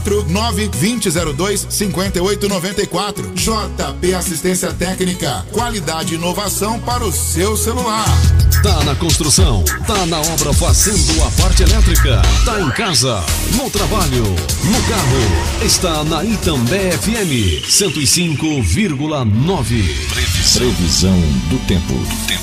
92002-5894. JP Assistência Técnica, qualidade e inovação para o seu celular. Tá na construção, tá na obra fazendo a parte elétrica, tá em casa, no trabalho, no carro, está na Itambé FM 105,9. Previsão do tempo.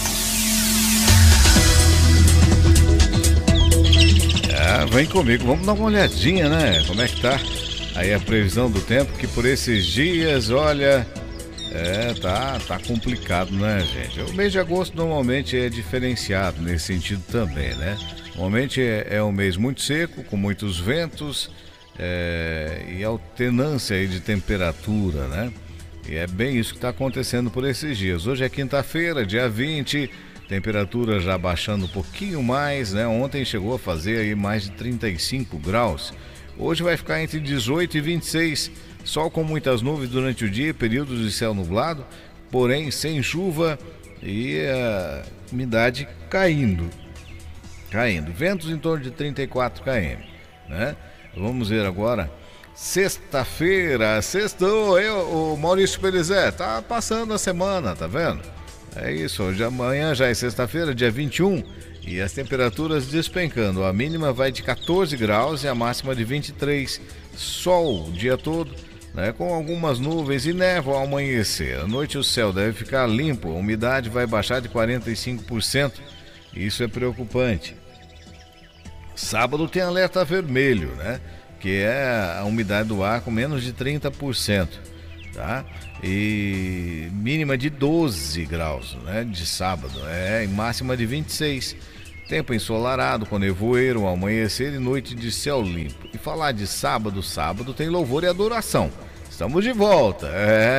Vem comigo, vamos dar uma olhadinha, né? Como é que tá aí a previsão do tempo, que por esses dias, olha, tá complicado, né, gente? O mês de agosto normalmente é diferenciado nesse sentido também, né? Normalmente é um mês muito seco, com muitos ventos e alternância aí de temperatura, né? E é bem isso que está acontecendo por esses dias. Hoje é quinta-feira, dia 20, temperatura já baixando um pouquinho mais, né? Ontem chegou a fazer aí mais de 35 graus. Hoje vai ficar entre 18 e 26, sol com muitas nuvens durante o dia, períodos de céu nublado, porém sem chuva e a umidade caindo. Ventos em torno de 34 km, né? Vamos ver agora. Sexta-feira, sextou, o Maurício Pelizé, tá passando a semana, tá vendo? É isso, hoje amanhã já é sexta-feira, dia 21, e as temperaturas despencando. A mínima vai de 14 graus e a máxima de 23. Sol o dia todo, né, com algumas nuvens e névoa ao amanhecer. À noite o céu deve ficar limpo, a umidade vai baixar de 45%. Isso é preocupante. Sábado tem alerta vermelho, né? Que é a umidade do ar com menos de 30%, tá? E mínima de 12 graus, né? De sábado, e máxima de 26. Tempo ensolarado, com nevoeiro ao amanhecer e noite de céu limpo. E falar de sábado tem louvor e adoração. Estamos de volta,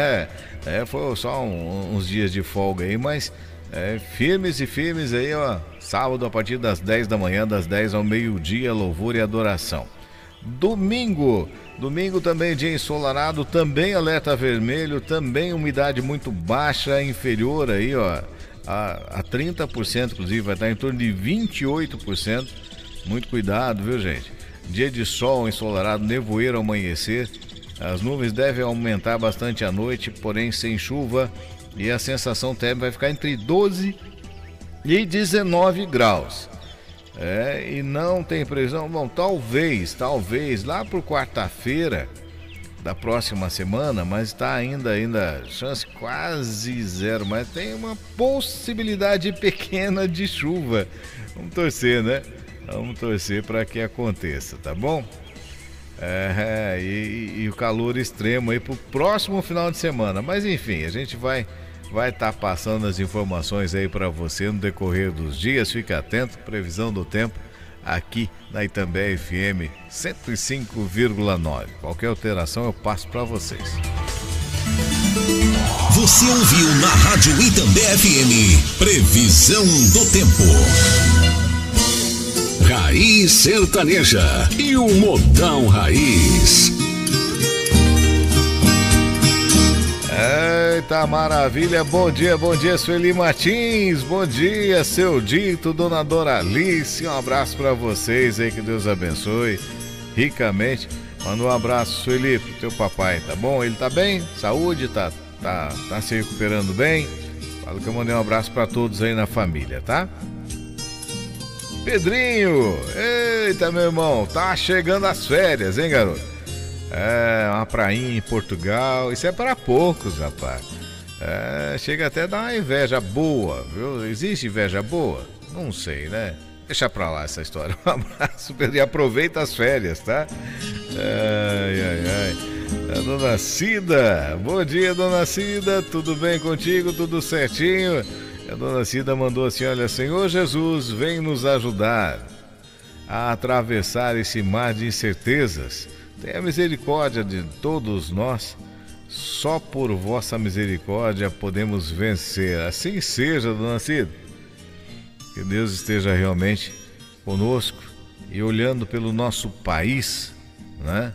foi só uns dias de folga aí, mas firmes aí, ó. Sábado a partir das 10 da manhã, das 10 ao meio-dia, louvor e adoração. Domingo também dia ensolarado, também alerta vermelho, também umidade muito baixa, inferior aí, ó, a 30%, inclusive vai estar em torno de 28%. Muito cuidado, viu, gente? Dia de sol ensolarado, nevoeiro ao amanhecer. As nuvens devem aumentar bastante à noite, porém sem chuva, e a sensação térmica vai ficar entre 12 e 19 graus. E não tem previsão. Bom, talvez lá por quarta-feira da próxima semana, mas está ainda chance quase zero, mas tem uma possibilidade pequena de chuva. Vamos torcer, né? Vamos torcer para que aconteça, tá bom? E o calor extremo aí pro próximo final de semana, mas enfim, a gente vai estar passando as informações aí para você no decorrer dos dias. Fique atento, previsão do tempo aqui na Itambé FM 105,9. Qualquer alteração eu passo para vocês. Você ouviu na Rádio Itambé FM, previsão do tempo. Raiz Sertaneja e o Modão Raiz. Eita maravilha, bom dia Sueli Martins, bom dia seu Dito, dona Doralice, um abraço pra vocês aí, que Deus abençoe ricamente. Manda um abraço, Sueli, pro teu papai, tá bom? Ele tá bem? Saúde, tá se recuperando bem? Fala que eu mandei um abraço pra todos aí na família, tá? Pedrinho, eita meu irmão, tá chegando as férias, hein garoto? Uma prainha em Portugal, isso é para poucos, rapaz. Chega até a dar uma inveja boa, viu? Existe inveja boa? Não sei, né? Deixa pra lá essa história. Um abraço, Pedro, e aproveita as férias, tá? A dona Cida, bom dia, dona Cida, tudo bem contigo? Tudo certinho? A dona Cida mandou assim, olha, Senhor Jesus, vem nos ajudar a atravessar esse mar de incertezas. Tenha misericórdia de todos nós, só por vossa misericórdia podemos vencer. Assim seja, dona Cida. Que Deus esteja realmente conosco e olhando pelo nosso país, né?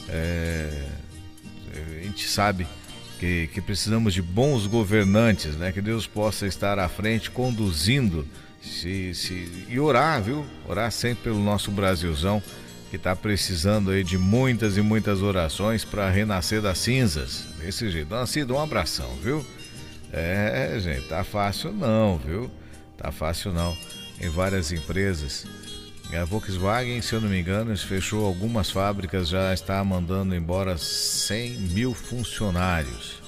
A gente sabe que precisamos de bons governantes, né? Que Deus possa estar à frente, conduzindo e orar, viu? Orar sempre pelo nosso Brasilzão, que está precisando aí de muitas e muitas orações para renascer das cinzas. Desse jeito. Dona Cida, um abração, viu? Gente, tá fácil não, viu? Tá fácil não. Em várias empresas. A Volkswagen, se eu não me engano, fechou algumas fábricas, já está mandando embora 100 mil funcionários.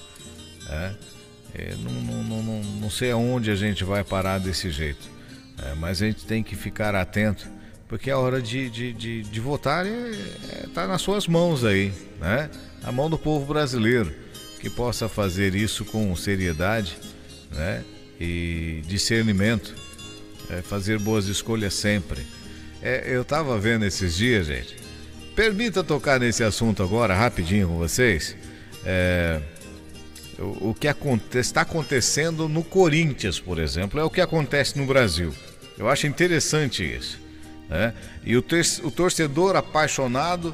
Não sei aonde a gente vai parar desse jeito. Mas a gente tem que ficar atento, porque a hora de votar está nas suas mãos aí, né? A mão do povo brasileiro, que possa fazer isso com seriedade, né? E discernimento, fazer boas escolhas sempre. Eu estava vendo esses dias, gente. Permita tocar nesse assunto agora, rapidinho com vocês. O que está acontecendo no Corinthians, por exemplo, é o que acontece no Brasil. Eu acho interessante isso, né? E o torcedor apaixonado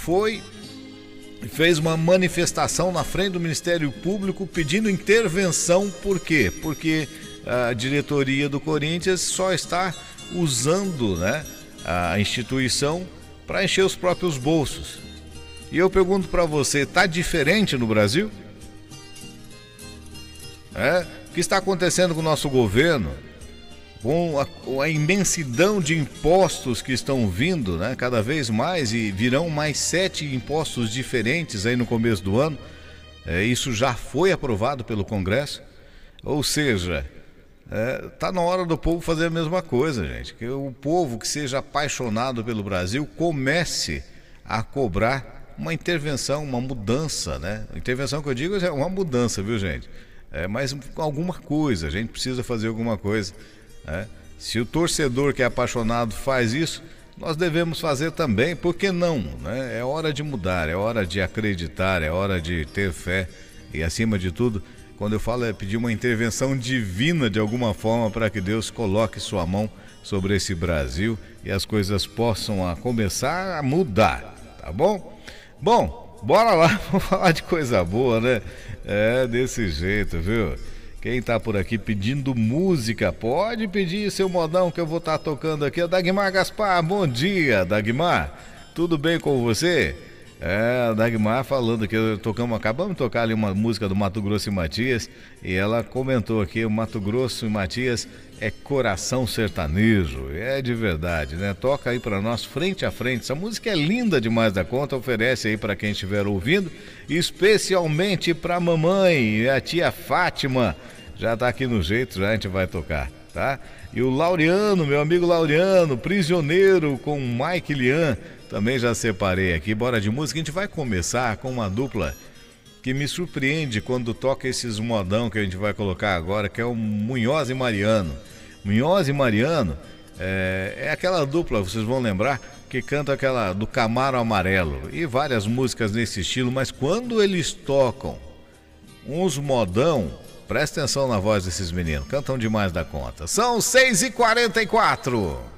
fez uma manifestação na frente do Ministério Público pedindo intervenção. Por quê? Porque a diretoria do Corinthians só está usando, né, a instituição para encher os próprios bolsos. E eu pergunto para você, está diferente no Brasil? O que está acontecendo com o nosso governo? Com a imensidão de impostos que estão vindo, né, cada vez mais, e virão mais 7 impostos diferentes aí no começo do ano. Isso já foi aprovado pelo Congresso. Ou seja, tá na hora do povo fazer a mesma coisa, gente. Que o povo que seja apaixonado pelo Brasil comece a cobrar uma intervenção, uma mudança, né? A intervenção que eu digo é uma mudança, viu, gente? Mas alguma coisa, a gente precisa fazer alguma coisa. Se o torcedor que é apaixonado faz isso, nós devemos fazer também, por que não, né? É hora de mudar, é hora de acreditar, é hora de ter fé e, acima de tudo, quando eu falo, pedir uma intervenção divina de alguma forma para que Deus coloque sua mão sobre esse Brasil e as coisas possam começar a mudar, tá bom? Bom, bora lá, vamos falar de coisa boa, né? Desse jeito, viu? Quem tá por aqui pedindo música, pode pedir seu modão que eu vou estar tocando aqui. Dagmar Gaspar, bom dia, Dagmar. Tudo bem com você? Dagmar falando que acabamos de tocar ali uma música do Mato Grosso e Matias, e ela comentou aqui, o Mato Grosso e Matias é coração sertanejo, é de verdade, né? Toca aí pra nós frente a frente, essa música é linda demais da conta, oferece aí pra quem estiver ouvindo, especialmente pra mamãe, a tia Fátima, já tá aqui no jeito, já a gente vai tocar, tá? E o Laureano, meu amigo Laureano, prisioneiro com Mike Lian, também já separei aqui. Bora de música, a gente vai começar com uma dupla que me surpreende quando toca esses modão que a gente vai colocar agora, que é o Munhoz e Mariano. Munhoz e Mariano é aquela dupla, vocês vão lembrar, que canta aquela do Camaro Amarelo e várias músicas nesse estilo, mas quando eles tocam uns modão, presta atenção na voz desses meninos, cantam demais da conta. São 6h44.